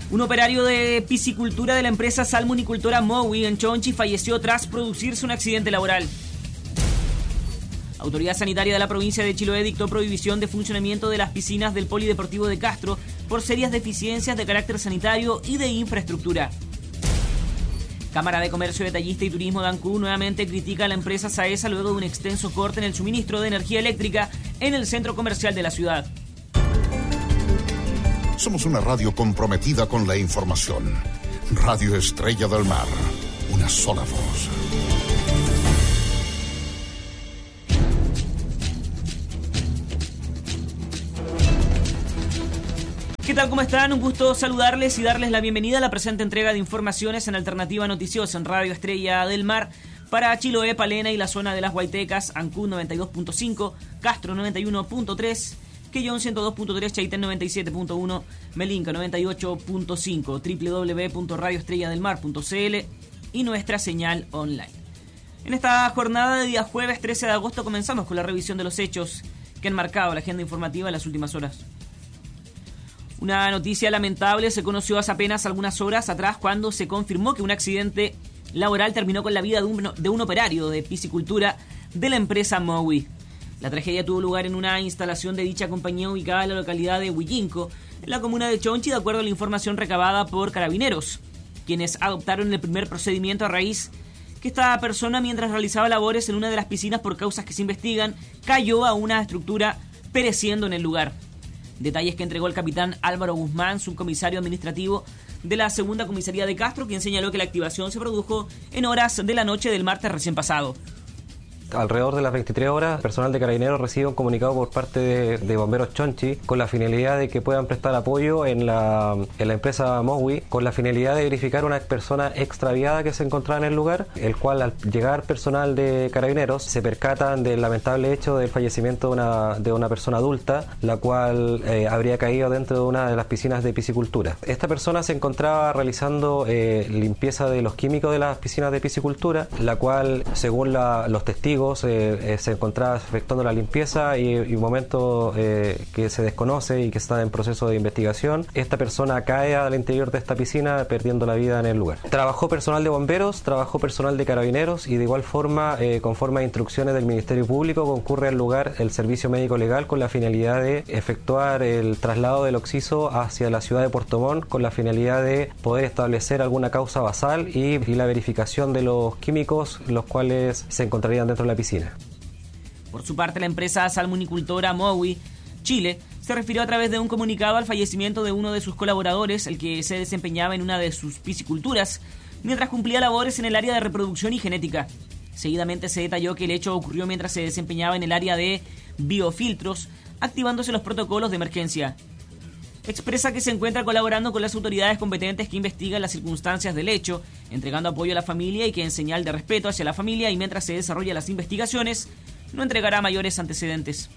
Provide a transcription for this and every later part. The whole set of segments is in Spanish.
Un operario de piscicultura de la empresa salmonicultora Mowi en Chonchi falleció tras producirse un accidente laboral. Autoridad Sanitaria de la provincia de Chiloé dictó prohibición de funcionamiento de las piscinas del Polideportivo de Castro por serias deficiencias de carácter sanitario y de infraestructura. Cámara de Comercio, Detallista y Turismo de Ancud nuevamente critica a la empresa Saesa luego de un extenso corte en el suministro de energía eléctrica en el centro comercial de la ciudad. Somos una radio comprometida con la información. Radio Estrella del Mar. Una sola voz. ¿Qué tal? ¿Cómo están? Un gusto saludarles y darles la bienvenida a la presente entrega de informaciones en Alternativa Noticiosa en Radio Estrella del Mar para Chiloé, Palena y la zona de las Huaytecas, Ancud 92.5, Castro 91.3, Quellón 102.3, Chaitén 97.1, Melinca 98.5, www.radioestrelladelmar.cl y nuestra señal online. En esta jornada de día jueves 13 de agosto comenzamos con la revisión de los hechos que han marcado la agenda informativa en las últimas horas. Una noticia lamentable se conoció hace apenas algunas horas atrás cuando se confirmó que un accidente laboral terminó con la vida de un operario de piscicultura de la empresa Mowi. La tragedia tuvo lugar en una instalación de dicha compañía ubicada en la localidad de Huillinco, en la comuna de Chonchi, de acuerdo a la información recabada por Carabineros, quienes adoptaron el primer procedimiento a raíz que esta persona, mientras realizaba labores en una de las piscinas por causas que se investigan, cayó a una estructura pereciendo en el lugar. Detalles que entregó el capitán Álvaro Guzmán, subcomisario administrativo de la segunda comisaría de Castro, quien señaló que la activación se produjo en horas de la noche del martes recién pasado. Alrededor de las 23 horas, personal de Carabineros recibe un comunicado por parte de Bomberos Chonchi con la finalidad de que puedan prestar apoyo en la empresa Mowi, con la finalidad de verificar una persona extraviada que se encontraba en el lugar, el cual al llegar personal de Carabineros se percatan del lamentable hecho del fallecimiento de una persona adulta, la cual habría caído dentro de una de las piscinas de piscicultura. Esta persona se encontraba realizando limpieza de los químicos de las piscinas de piscicultura, la cual, según los testigos, se encontraba efectuando la limpieza y un momento que se desconoce y que está en proceso de investigación, esta persona cae al interior de esta piscina perdiendo la vida en el lugar. Trabajó personal de bomberos, trabajó personal de Carabineros y de igual forma, conforme a instrucciones del Ministerio Público, concurre al lugar el servicio médico legal con la finalidad de efectuar el traslado del occiso hacia la ciudad de Puerto Montt con la finalidad de poder establecer alguna causa basal y la verificación de los químicos los cuales se encontrarían dentro de la piscina. Por su parte, la empresa salmonicultora Mowi Chile se refirió a través de un comunicado al fallecimiento de uno de sus colaboradores, el que se desempeñaba en una de sus pisciculturas mientras cumplía labores en el área de reproducción y genética. Seguidamente se detalló que el hecho ocurrió mientras se desempeñaba en el área de biofiltros, activándose los protocolos de emergencia. Expresa que se encuentra colaborando con las autoridades competentes que investigan las circunstancias del hecho, entregando apoyo a la familia y que, en señal de respeto hacia la familia y mientras se desarrollan las investigaciones, no entregará mayores antecedentes.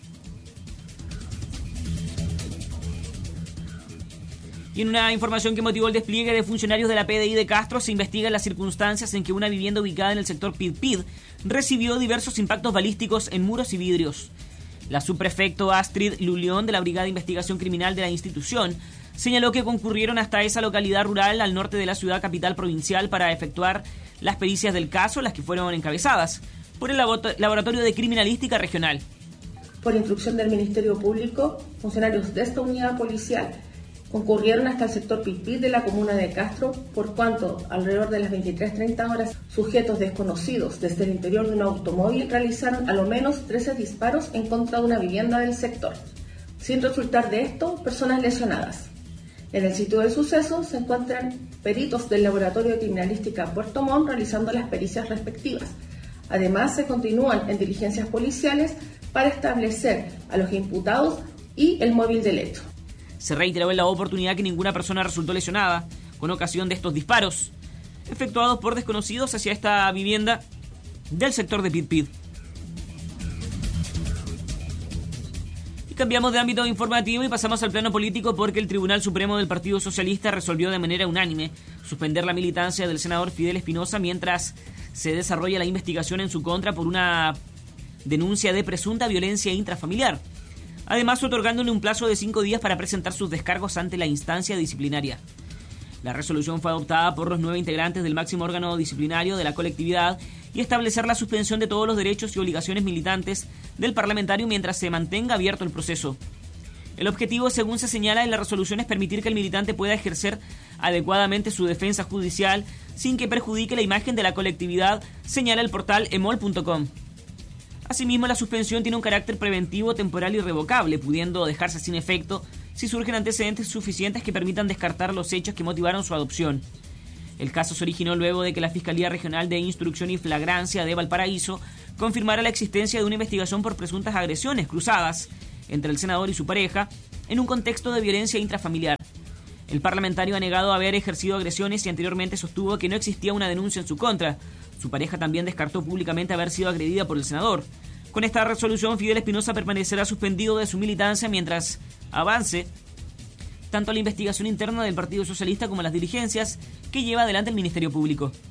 Y en una información que motivó el despliegue de funcionarios de la PDI de Castro, se investigan las circunstancias en que una vivienda ubicada en el sector Pidpid recibió diversos impactos balísticos en muros y vidrios. La subprefecto Astrid Lulión de la Brigada de Investigación Criminal de la institución señaló que concurrieron hasta esa localidad rural al norte de la ciudad capital provincial para efectuar las pericias del caso, las que fueron encabezadas por el Laboratorio de Criminalística Regional. Por instrucción del Ministerio Público, funcionarios de esta unidad policial concurrieron hasta el sector Pipí de la comuna de Castro, por cuanto alrededor de las 23:30 horas, sujetos desconocidos desde el interior de un automóvil realizaron a lo menos 13 disparos en contra de una vivienda del sector, sin resultar de esto personas lesionadas. En el sitio del suceso se encuentran peritos del Laboratorio de Criminalística Puerto Montt realizando las pericias respectivas. Además, se continúan en diligencias policiales para establecer a los imputados y el móvil del hecho. Se reiteró en la oportunidad que ninguna persona resultó lesionada con ocasión de estos disparos efectuados por desconocidos hacia esta vivienda del sector de Pidpid. Y cambiamos de ámbito informativo y pasamos al plano político porque el Tribunal Supremo del Partido Socialista resolvió de manera unánime suspender la militancia del senador Fidel Espinosa mientras se desarrolla la investigación en su contra por una denuncia de presunta violencia intrafamiliar. Además, otorgándole un plazo de 5 días para presentar sus descargos ante la instancia disciplinaria. La resolución fue adoptada por los 9 integrantes del máximo órgano disciplinario de la colectividad y establecer la suspensión de todos los derechos y obligaciones militantes del parlamentario mientras se mantenga abierto el proceso. El objetivo, según se señala en la resolución, es permitir que el militante pueda ejercer adecuadamente su defensa judicial sin que perjudique la imagen de la colectividad, señala el portal emol.com. Asimismo, la suspensión tiene un carácter preventivo, temporal y irrevocable, pudiendo dejarse sin efecto si surgen antecedentes suficientes que permitan descartar los hechos que motivaron su adopción. El caso se originó luego de que la Fiscalía Regional de Instrucción y Flagrancia de Valparaíso confirmara la existencia de una investigación por presuntas agresiones cruzadas entre el senador y su pareja en un contexto de violencia intrafamiliar. El parlamentario ha negado haber ejercido agresiones y anteriormente sostuvo que no existía una denuncia en su contra. Su pareja también descartó públicamente haber sido agredida por el senador. Con esta resolución, Fidel Espinosa permanecerá suspendido de su militancia mientras avance tanto la investigación interna del Partido Socialista como las diligencias que lleva adelante el Ministerio Público.